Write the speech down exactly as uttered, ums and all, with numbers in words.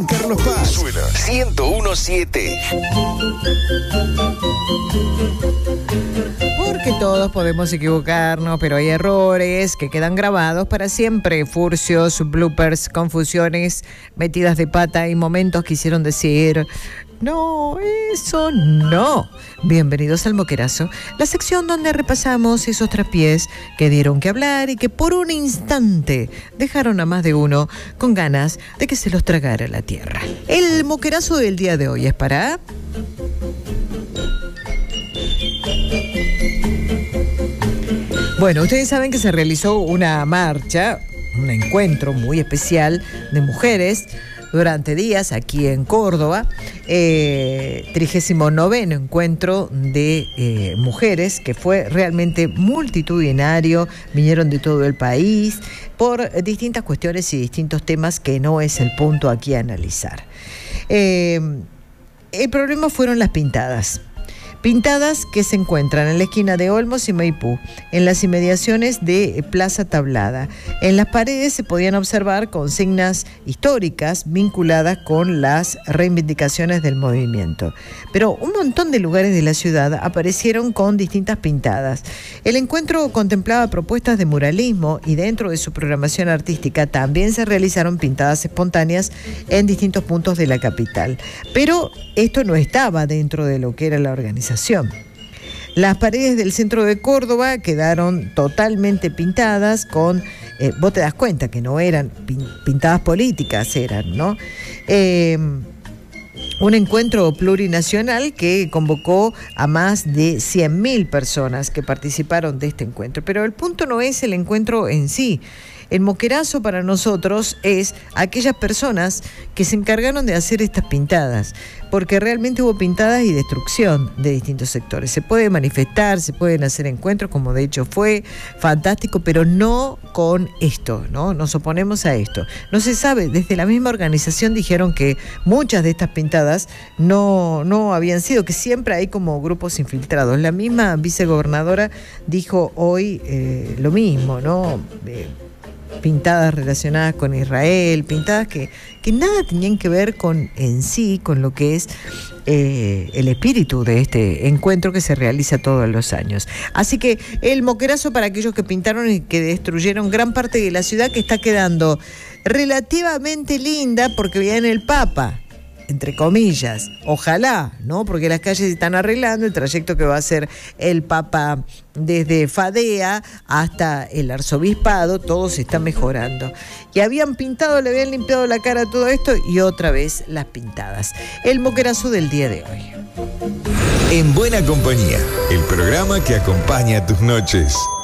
Carlos Paz. Suena ciento uno punto siete. Porque todos podemos equivocarnos, pero hay errores que quedan grabados para siempre. Furcios, bloopers, confusiones, metidas de pata y momentos que hicieron decir: no, eso no. Bienvenidos al Moquerazo, la sección donde repasamos esos traspiés que dieron que hablar y que por un instante dejaron a más de uno con ganas de que se los tragara la tierra. El Moquerazo del día de hoy es para... Bueno, ustedes saben que se realizó una marcha, un encuentro muy especial de mujeres durante días aquí en Córdoba, eh, trigésimo noveno encuentro de eh, mujeres, que fue realmente multitudinario, vinieron de todo el país por distintas cuestiones y distintos temas que no es el punto aquí a analizar. Eh, el problema fueron las pintadas. Pintadas que se encuentran en la esquina de Olmos y Maipú, en las inmediaciones de Plaza Tablada. En las paredes se podían observar consignas históricas vinculadas con las reivindicaciones del movimiento. Pero un montón de lugares de la ciudad aparecieron con distintas pintadas. El encuentro contemplaba propuestas de muralismo y dentro de su programación artística también se realizaron pintadas espontáneas en distintos puntos de la capital. Pero esto no estaba dentro de lo que era la organización. Las paredes del centro de Córdoba quedaron totalmente pintadas con, eh, vos te das cuenta que no eran pin, pintadas políticas, eran, ¿no? Eh, un encuentro plurinacional que convocó a más de cien mil personas que participaron de este encuentro. Pero el punto no es el encuentro en sí. El moquerazo para nosotros es aquellas personas que se encargaron de hacer estas pintadas, porque realmente hubo pintadas y destrucción de distintos sectores. Se puede manifestar, se pueden hacer encuentros, como de hecho fue fantástico, pero no con esto, ¿no? Nos oponemos a esto. No se sabe, desde la misma organización dijeron que muchas de estas pintadas no, no habían sido, que siempre hay como grupos infiltrados. La misma vicegobernadora dijo hoy eh, lo mismo, ¿no? Eh, pintadas relacionadas con Israel, pintadas que, que nada tenían que ver con en sí, con lo que es eh, el espíritu de este encuentro que se realiza todos los años. Así que el moquerazo para aquellos que pintaron y que destruyeron gran parte de la ciudad, que está quedando relativamente linda porque viene el Papa, entre comillas, ojalá, ¿no? Porque las calles se están arreglando, el trayecto que va a hacer el Papa desde Fadea hasta el Arzobispado, todo se está mejorando. Y habían pintado, le habían limpiado la cara a todo esto y otra vez las pintadas. El moquerazo del día de hoy. En buena compañía, el programa que acompaña tus noches.